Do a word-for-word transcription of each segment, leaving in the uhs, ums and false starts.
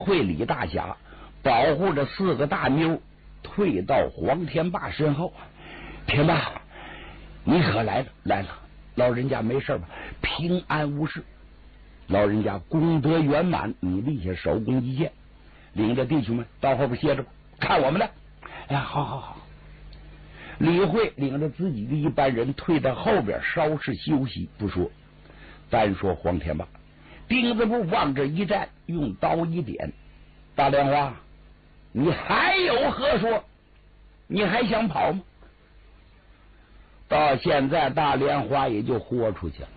会李大侠保护着四个大妞退到黄天霸身后。天霸，你可来了？来了，老人家没事吧？平安无事。老人家功德圆满，你立下首功一件，领着弟兄们到后边歇着吧，看我们的。哎呀，好好好。李慧领着自己的一班人退到后边稍事休息，不说，单说黄天霸。钉子步往这一站，用刀一点，大莲花，你还有何说？你还想跑吗？到现在大莲花也就豁出去了，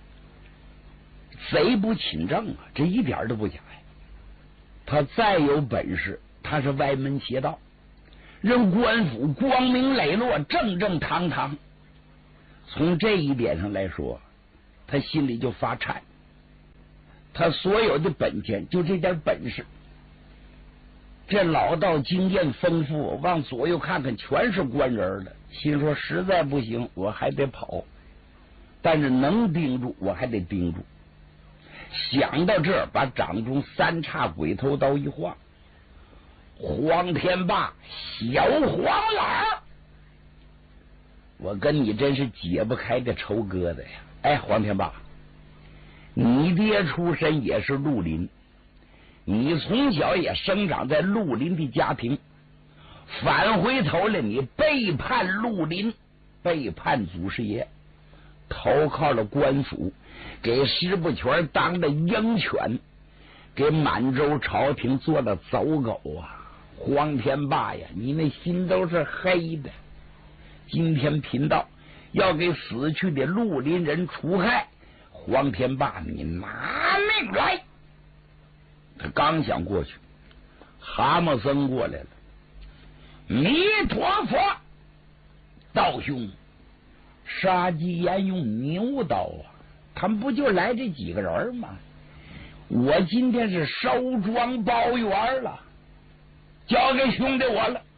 贼不侵正啊，这一点都不假呀。他再有本事，他是歪门邪道，人官府光明磊落，正正堂堂。从这一点上来说，他心里就发颤。他所有的本钱就这点本事，这老道经验丰富，往左右看看全是官人的，心说实在不行我还得跑，但是能盯住我还得盯住。想到这儿，把掌中三叉鬼头刀一晃，黄天霸，小黄懒，我跟你真是解不开个仇疙瘩呀！哎，黄天霸，你爹出身也是绿林，你从小也生长在绿林的家庭，返回头来你背叛绿林，背叛祖师爷，投靠了官府，给石不全当了鹰犬，给满洲朝廷做了走狗啊！黄天霸呀，你那心都是黑的。今天贫道要给死去的绿林人除害，黄天霸，你拿命来！他刚想过去，蛤蟆僧过来了。弥陀佛，道兄，杀鸡焉用牛刀啊？他们不就来这几个人吗？我今天是收庄包圆了，交给兄弟我了。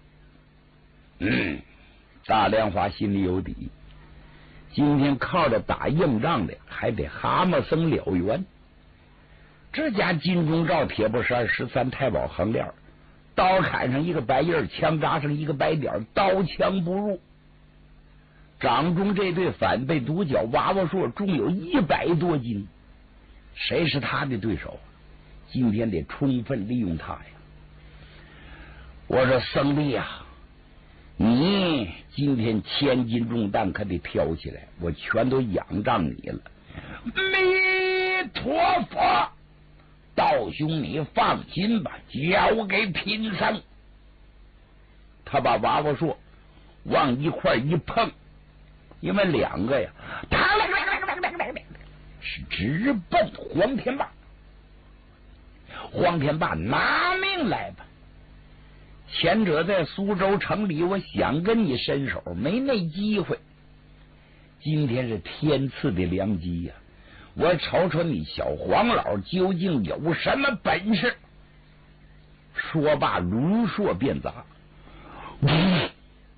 嗯，大莲花心里有底，今天靠着打硬仗的还得蛤蟆僧了缘。这家金钟罩铁布衫十三太保横链，刀砍上一个白印，枪扎上一个白点，刀枪不入。掌中这对反背独角娃娃硕重有一百多斤，谁是他的对手？今天得充分利用他呀！我说僧弟呀，你今天千斤重担可得挑起来，我全都仰仗你了。弥陀佛，道兄你放心吧，交给贫僧。他把娃娃硕往一块一碰，因为两个呀，是直奔黄天霸。黄天霸，拿命来吧！前者在苏州城里，我想跟你伸手，没那机会。今天是天赐的良机呀、啊！我瞅瞅你小黄老究竟有什么本事。说罢，抡槊便砸。嗯、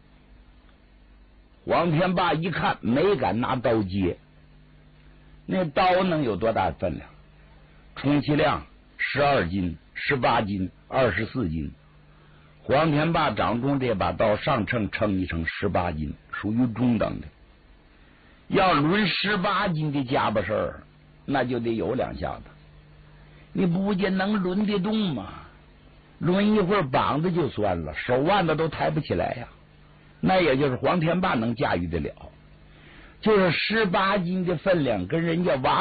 黄天霸一看，没敢拿刀接。那刀能有多大分量？充其量十二斤、十八斤、二十四斤。黄天霸掌中这把刀上称称一称十八斤，属于中等的。要抡十八斤的家伙事儿，那就得有两下子。你不见能抡得动吗？抡一会儿膀子就酸了，手腕子都抬不起来呀。那也就是黄天霸能驾驭得了，就是十八斤的分量，跟人家娃